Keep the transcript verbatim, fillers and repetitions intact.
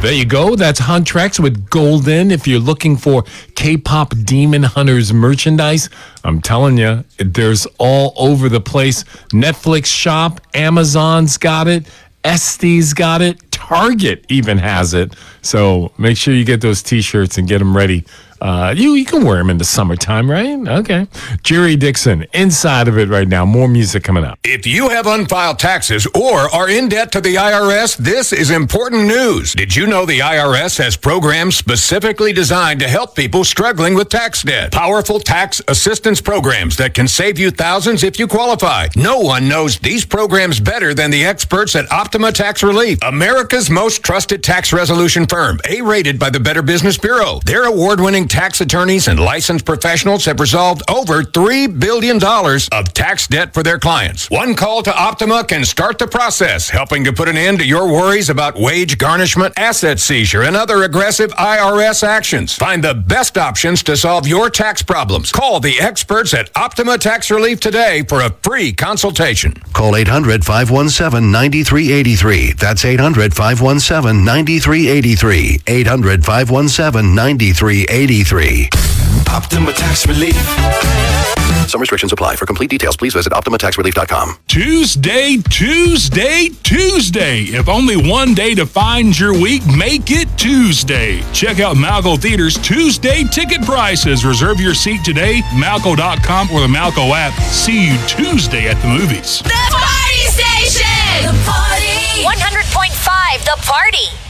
There you go. That's Huntrix with Golden. If you're looking for K-pop Demon Hunters merchandise, I'm telling you, there's all over the place. Netflix shop, Amazon's got it, Estee's got it, Target even has it. So make sure you get those T-shirts and get them ready. Uh, you you can wear them in the summertime, right? Okay. Jerry Dixon, inside of it right now. More music coming up. If you have unfiled taxes or are in debt to the I R S, this is important news. Did you know the I R S has programs specifically designed to help people struggling with tax debt? Powerful tax assistance programs that can save you thousands if you qualify. No one knows these programs better than the experts at Optima Tax Relief, America's most trusted tax resolution firm, A-rated by the Better Business Bureau. Their award-winning tax attorneys and licensed professionals have resolved over three billion dollars of tax debt for their clients. One call to Optima can start the process, helping to put an end to your worries about wage garnishment, asset seizure, and other aggressive I R S actions. Find the best options to solve your tax problems. Call the experts at Optima Tax Relief today for a free consultation. Call eight hundred, five one seven, nine three eight three. That's eight hundred, five one seven, nine three eight three. eight hundred, five one seven, nine three eight three. Optima Tax Relief. Some restrictions apply. For complete details, please visit optima tax relief dot com. Tuesday, Tuesday, Tuesday. If only one day defines your week, make it Tuesday. Check out Malco Theater's Tuesday ticket prices. Reserve your seat today, malco dot com or the Malco app. See you Tuesday at the movies. The Party Station! The Party! one hundred point five The Party.